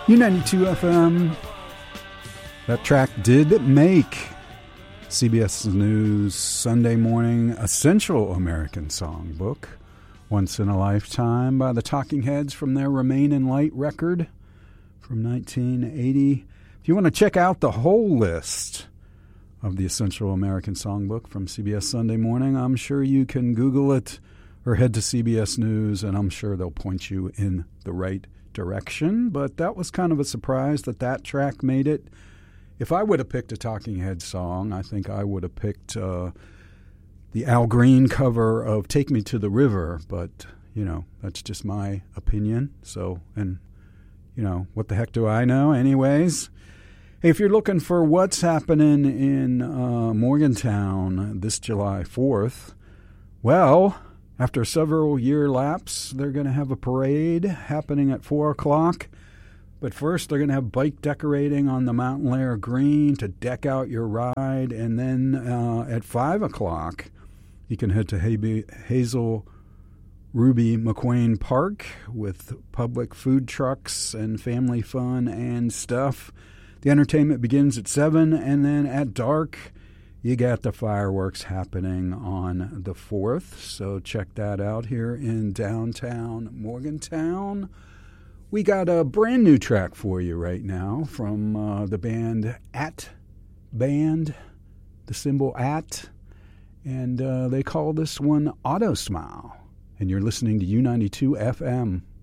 U92 FM. That track did make CBS News Sunday Morning Essential American Songbook. Once in a Lifetime by the Talking Heads from their Remain in Light record from 1980. If you want to check out the whole list of the Essential American Songbook from CBS Sunday Morning, I'm sure you can Google it or head to CBS News, and I'm sure they'll point you in the right direction. But that was kind of a surprise that track made it. If I would have picked a Talking Heads song, I think I would have picked the Al Green cover of Take Me to the River, but, that's just my opinion. So, and, what the heck do I know anyways? Hey, if you're looking for what's happening in Morgantown this July 4th, well, after a several-year lapse, they're going to have a parade happening at 4 o'clock. But first, they're going to have bike decorating on the Mountain Lair Green to deck out your ride. And then at 5 o'clock, you can head to Hazel Ruby McQueen Park with public food trucks and family fun and stuff. The entertainment begins at 7, and then at dark, you got the fireworks happening on the 4th. So check that out here in downtown Morgantown. We got a brand new track for you right now from the band At Band, the symbol At, and they call this one Auto Smile. And you're listening to U92 FM.